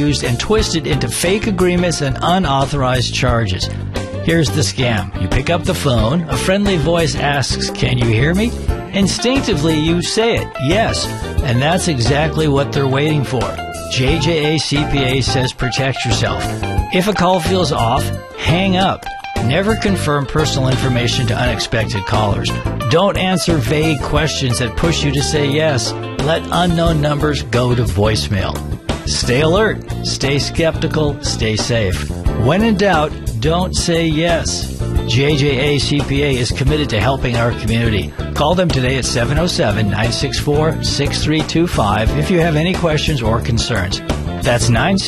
used and twisted into fake agreements and unauthorized charges. Here's the scam. You pick up the phone, a friendly voice asks, "Can you hear me?" Instinctively, you say it, "Yes," and that's exactly what they're waiting for. JJA CPA says protect yourself. If a call feels off, hang up. Never confirm personal information to unexpected callers. Don't answer vague questions that push you to say yes. Let unknown numbers go to voicemail. Stay alert, stay skeptical, stay safe. When in doubt, don't say yes. JJA CPA is committed to helping our community. Call them today at 707-964-6325 if you have any questions or concerns. That's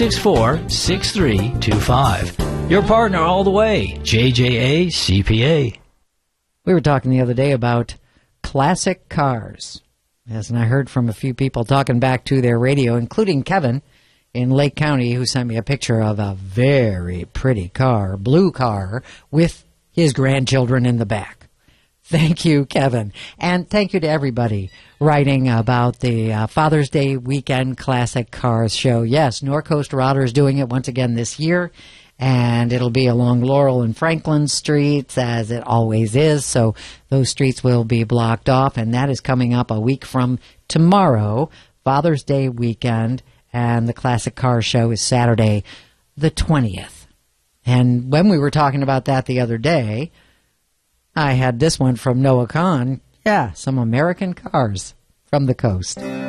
964-6325. Your partner all the way, JJA CPA. We were talking the other day about classic cars. Yes, and I heard from a few people talking back to their radio, including Kevin in Lake County, who sent me a picture of a very pretty car, blue car, with his grandchildren in the back. Thank you, Kevin. And thank you to everybody writing about the Father's Day weekend classic cars show. Yes, Norcoast Router is doing it once again this year, and it'll be along Laurel and Franklin streets, as it always is. So those streets will be blocked off, and that is coming up a week from tomorrow, Father's Day weekend, and the Classic Car Show is Saturday the 20th. And when we were talking about that the other day, I had this one from Noah Kahn. Yeah, some American cars from the coast.